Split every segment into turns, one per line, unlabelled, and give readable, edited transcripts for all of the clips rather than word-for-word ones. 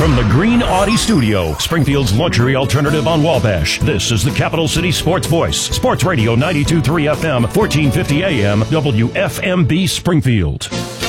From the Green Audi Studio, Springfield's luxury alternative on Wabash, this is the Capital City Sports Voice. Sports Radio 92.3 FM, 1450 AM, WFMB Springfield.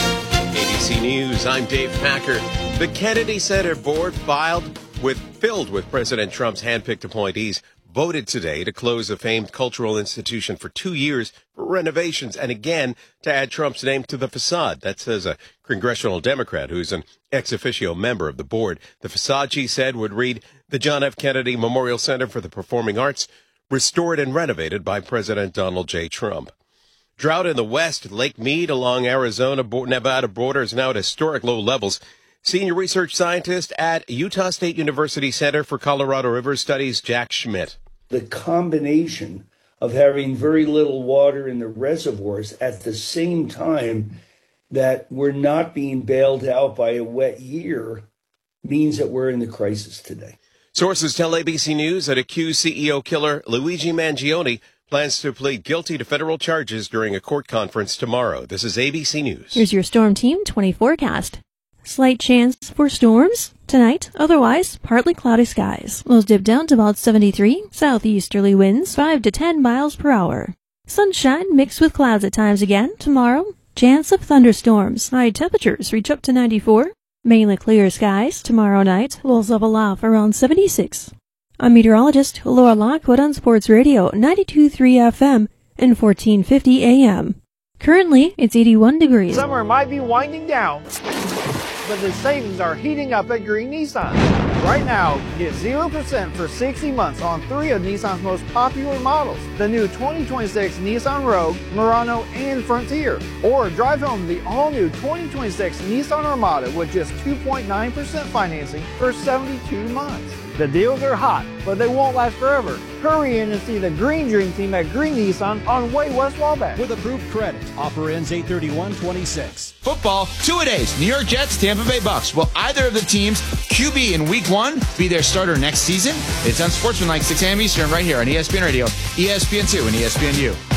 ABC News, I'm Dave Packer. The Kennedy Center board filled with President Trump's handpicked appointees, voted today to close the famed cultural institution for 2 years for renovations and again to add Trump's name to the facade. That says a congressional Democrat who's an ex officio member of the board. The facade, she said, would read the John F. Kennedy Memorial Center for the Performing Arts, restored and renovated by President Donald J. Trump. Drought in the west, Lake Mead along Arizona-Nevada border is now at historic low levels. Senior research scientist at Utah State University Center for Colorado River Studies, Jack Schmidt.
The combination of having very little water in the reservoirs at the same time that we're not being bailed out by a wet year means that we're in the crisis today.
Sources tell ABC News that accused CEO killer Luigi Mangione plans to plead guilty to federal charges during a court conference tomorrow. This is ABC News.
Here's your Storm Team 20 forecast. Slight chance for storms tonight, otherwise partly cloudy skies. Lows dip down to about 73, southeasterly winds 5 to 10 miles per hour. Sunshine mixed with clouds at times again tomorrow. Chance of thunderstorms. High temperatures reach up to 94. Mainly clear skies tomorrow night. Lows level off around 76. I'm meteorologist Laura Lockwood on Sports Radio 92.3 FM and 1450 AM. Currently, it's 81 degrees.
Summer might be winding down, but the savings are heating up at Green Nissan. Right now, get 0% for 60 months on 3 of Nissan's most popular models. The new 2026 Nissan Rogue, Murano, and Frontier. Or drive home the all-new 2026 Nissan Armada with just 2.9% financing for 72 months. The deals are hot, but they won't last forever. Hurry in and see the Green Dream Team at Green Nissan on Way West Wabash.
With approved credit. Offer ends 8/31/26.
Football, 2-a-days. New York Jets, Tampa Bay Bucks. Will either of the teams' QB in Week 1 be their starter next season? It's on Sportsmanlike 6 a.m. Eastern right here on ESPN Radio, ESPN2, and ESPNU.